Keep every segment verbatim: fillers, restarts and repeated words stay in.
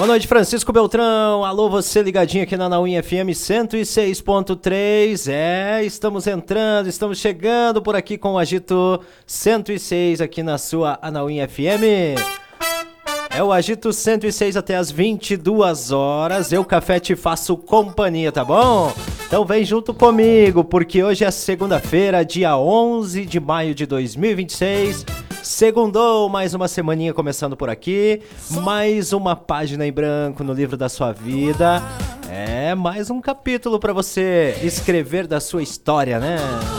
Boa noite, Francisco Beltrão. Alô, você ligadinho aqui na Anauim F M cento e seis ponto três. É, estamos entrando, estamos chegando por aqui com o Agito cento e seis aqui na sua Anauim F M. É o Agito cento e seis até as vinte e duas horas. Eu, Café, te faço companhia, tá bom? Então vem junto comigo, porque hoje é segunda-feira, dia onze de maio de dois mil e vinte e seis. Segundou, mais uma semaninha começando por aqui. Mais uma página em branco no livro da sua vida. É, mais um capítulo pra você escrever da sua história, né?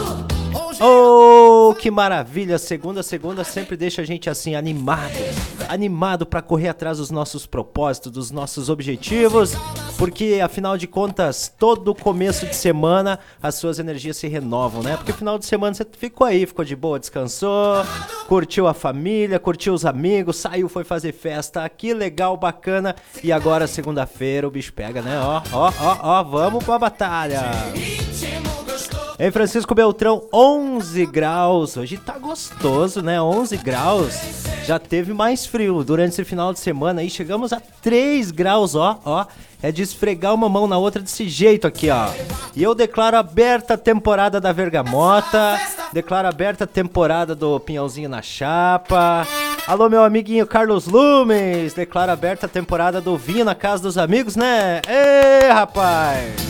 Oh, que maravilha! Segunda, segunda sempre deixa a gente assim animado, animado para correr atrás dos nossos propósitos, dos nossos objetivos, porque afinal de contas, todo começo de semana as suas energias se renovam, né? Porque final de semana você ficou aí, ficou de boa, descansou, curtiu a família, curtiu os amigos, saiu, foi fazer festa, que legal, bacana, e agora segunda-feira o bicho pega, né? Ó, ó, ó, ó, vamos pra batalha! Em Francisco Beltrão, onze graus, hoje tá gostoso, né? onze graus, já teve mais frio durante esse final de semana aí, chegamos a três graus, ó, ó, é de esfregar uma mão na outra desse jeito aqui, ó. E eu declaro aberta a temporada da Vergamota, declaro aberta a temporada do Pinhãozinho na Chapa. Alô, meu amiguinho Carlos Lumes, declaro aberta a temporada do Vinho na Casa dos Amigos, né? Ê, rapaz!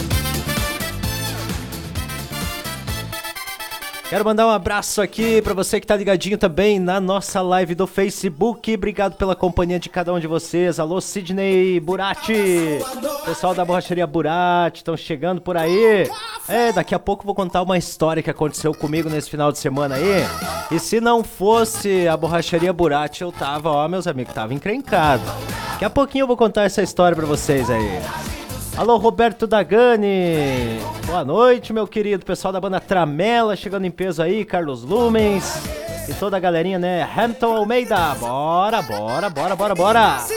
Quero mandar um abraço aqui pra você que tá ligadinho também na nossa live do Facebook. Obrigado pela companhia de cada um de vocês. Alô, Sidney Burati. Pessoal da borracharia Burati, estão chegando por aí. É, daqui a pouco eu vou contar uma história que aconteceu comigo nesse final de semana aí. E se não fosse a borracharia Burati, eu tava, ó, meus amigos, tava encrencado. Daqui a pouquinho eu vou contar essa história pra vocês aí. Alô, Roberto Dagani. Boa noite, meu querido. Pessoal da banda Tramela chegando em peso aí. Carlos Lumens e toda a galerinha, né? Hampton Almeida. Bora, bora, bora, bora, bora.